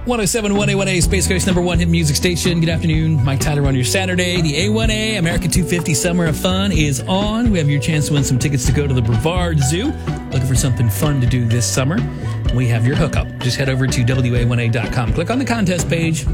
107.1 A1A, Space Coast number one hit music station. Good afternoon. Mike Tyler on your Saturday. The A1A America 250 Summer of Fun is on. We have your chance to win some tickets to go to the Brevard Zoo. Looking for something fun to do this summer? We have your hookup. Just head over to WA1A.com. Click on the contest page.